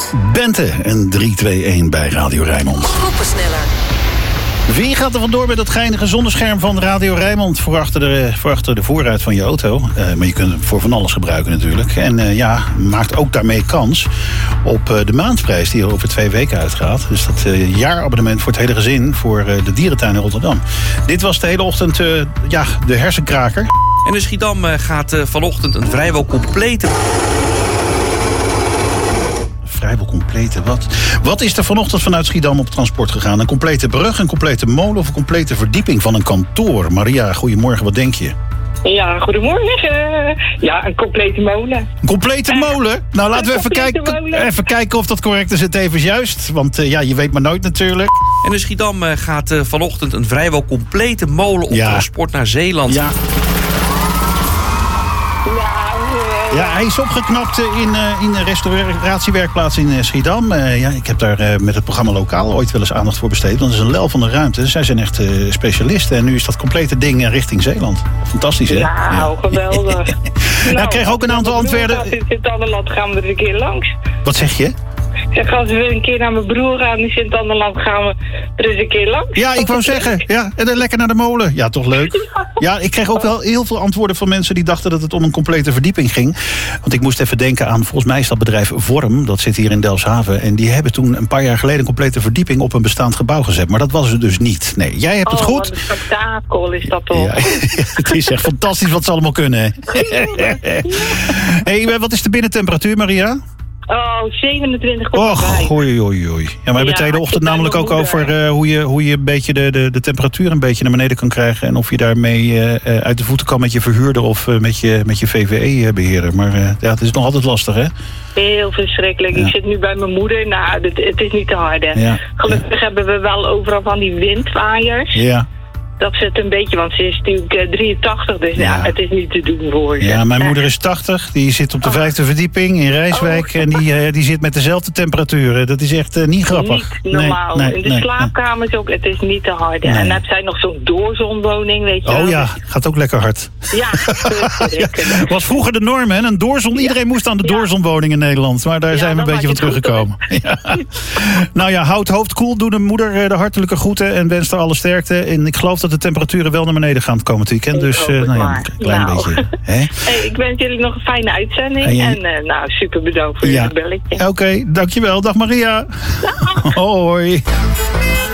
Bente en 3-2-1 bij Radio Rijnmond. Koppensneller. Wie gaat er vandoor met dat geinige zonnescherm van Radio Rijnmond voor achter de voorruit van je auto? Maar je kunt het voor van alles gebruiken natuurlijk. En maakt ook daarmee kans op de maandprijs die er over 2 weken uitgaat. Dus dat jaarabonnement voor het hele gezin voor de dierentuin in Rotterdam. Dit was de hele ochtend de hersenkraker. En in Schiedam gaat vanochtend een vrijwel complete... Vrijwel complete wat? Wat is er vanochtend vanuit Schiedam op transport gegaan? Een complete brug, een complete molen of een complete verdieping van een kantoor? Maria, goedemorgen, wat denk je? Ja, goedemorgen. Ja, een complete molen. Een complete molen? Nou, laten we even kijken of dat correct is en tevens juist. Want je weet maar nooit natuurlijk. En in Schiedam gaat vanochtend een vrijwel complete molen op transport naar Zeeland. Ja. Ja, hij is opgeknapt in de restauratiewerkplaats in Schiedam. Ik heb daar met het programma Lokaal ooit wel eens aandacht voor besteed. Want het is een lel van de ruimte. Zij zijn echt specialisten. En nu is dat complete ding richting Zeeland. Fantastisch, hè? Ja, geweldig. Ik kreeg ook een aantal antwoorden. In Sint-Anderland gaan we er een keer langs. Wat zeg je? Zeg, als we een keer naar mijn broer gaan in Sint-Anderland, gaan we er eens een keer langs. Ja, ik wou zeggen. Ja, en dan lekker naar de molen. Ja, toch leuk. Ja, ik kreeg ook wel heel veel antwoorden van mensen die dachten dat het om een complete verdieping ging. Want ik moest even denken aan, volgens mij is dat bedrijf Vorm. Dat zit hier in Delfshaven. En die hebben toen een paar jaar geleden een complete verdieping op een bestaand gebouw gezet. Maar dat was het dus niet. Nee, jij hebt het goed. Wat een spektakel is dat toch? Ja, het is echt fantastisch wat ze allemaal kunnen. Hey, wat is de binnentemperatuur, Maria? Oh, 27,5. Och, oei. Ja, maar we hebben de hele ochtend namelijk ook over hoe je een beetje de temperatuur een beetje naar beneden kan krijgen. En of je daarmee uit de voeten kan met je verhuurder of met je VVE-beheerder. Maar het is nog altijd lastig, hè? Heel verschrikkelijk. Ja. Ik zit nu bij mijn moeder. Nou, het is niet te hard, hè? Ja. Gelukkig hebben we wel overal van die windwaaiers. Ja. Dat zit een beetje, want ze is natuurlijk 83, dus het is niet te doen voor ze. Ja, mijn moeder is 80, die zit op de 5e verdieping in Rijswijk en die zit met dezelfde temperaturen. Dat is echt niet grappig. Niet normaal. In de slaapkamers ook, het is niet te hard. Nee. En dan heb zij nog zo'n doorzonwoning, weet je wel. Oh ja, gaat ook lekker hard. Ja, was vroeger de norm, hè? Een doorzon, iedereen moest aan de doorzonwoning in Nederland, maar daar zijn we een beetje van teruggekomen. Nou ja, houd hoofd koel, doe de moeder de hartelijke groeten en wens haar alle sterkte. En ik geloof dat de temperaturen wel naar beneden gaan het komend weekend. Dus een klein beetje. Hè? Hey, ik wens jullie nog een fijne uitzending. En super bedankt voor jullie belletje. Oké, dankjewel. Dag Maria. Dag. Hoi.